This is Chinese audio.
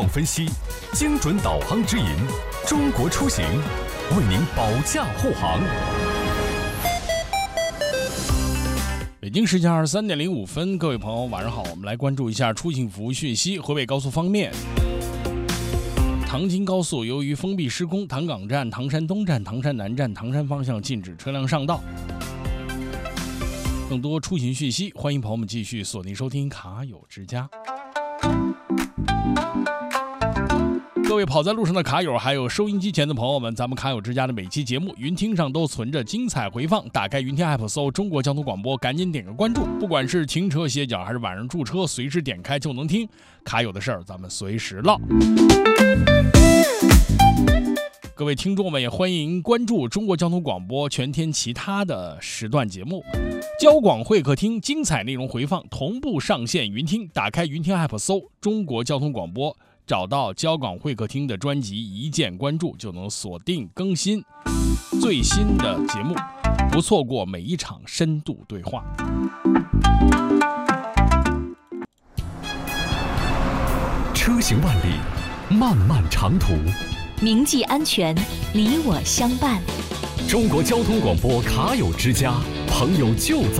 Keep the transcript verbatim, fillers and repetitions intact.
况分析，精准导航指引，中国出行为您保驾护航。 北京时间二十三点零五分，各位朋友晚上好，我们来关注一下出行服务讯息。河北高速方面，唐京高速由于封闭施工，唐岗站、唐山东站、唐山南站、唐山方向禁止车辆上道。更多出行讯息，欢迎朋友们继续锁定收听卡友之家。各位跑在路上的卡友，还有收音机前的朋友们，咱们卡友之家的每期节目云听上都存着精彩回放，打开云听 app 搜中国交通广播，赶紧点个关注，不管是停车歇脚还是晚上驻车，随时点开就能听。卡友的事儿咱们随时唠。各位听众们也欢迎关注中国交通广播全天其他的时段节目，交广会客厅精彩内容回放同步上线云听，打开云听 app 搜中国交通广播，找到交广会客厅的专辑，一键关注就能锁定更新最新的节目，不错过每一场深度对话。 车行万里，漫漫长途， 铭记安全，你我相伴。 中国交通广播卡友之家，朋友就在